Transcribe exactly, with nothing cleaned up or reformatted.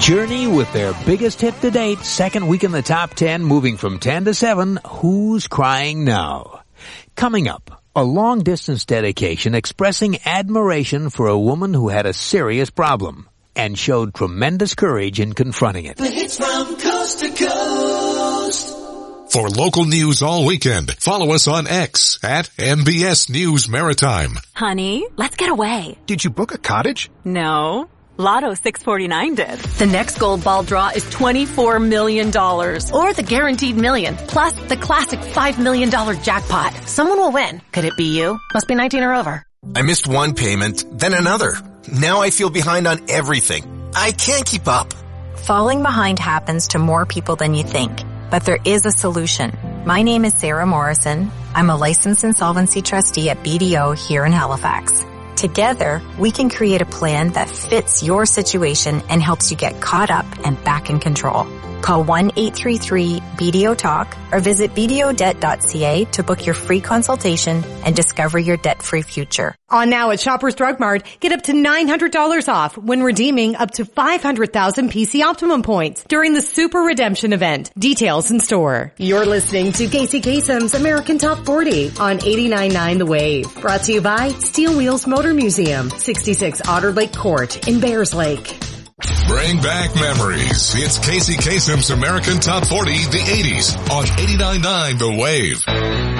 Journey with their biggest hit to date, second week in the top ten, moving from ten to seven, Who's Crying Now? Coming up, a long-distance dedication expressing admiration for a woman who had a serious problem and showed tremendous courage in confronting it. The hits from coast to coast. For local news all weekend, follow us on X at M B S News Maritime. Honey, let's get away. Did you book a cottage? No. Lotto six forty-nine did. The next gold ball draw is twenty-four million dollars. Or the guaranteed million, plus the classic five million dollars jackpot. Someone will win. Could it be you? Must be nineteen or over. I missed one payment, then another. Now I feel behind on everything. I can't keep up. Falling behind happens to more people than you think, but there is a solution. My name is Sarah Morrison. I'm a licensed insolvency trustee at B D O here in Halifax. Together, we can create a plan that fits your situation and helps you get caught up and back in control. Call one eight three three B D O talk or visit b d o debt dot c a to book your free consultation and discover your debt-free future. On now at Shoppers Drug Mart, get up to nine hundred dollars off when redeeming up to five hundred thousand P C Optimum points during the Super Redemption event. Details in store. You're listening to Casey Kasem's American Top forty on eighty-nine point nine The Wave. Brought to you by Steel Wheels Motor Museum, sixty-six Otter Lake Court in Bears Lake. Bring back memories. It's Casey Kasem's American Top forty, the eighties on eighty-nine point nine The Wave.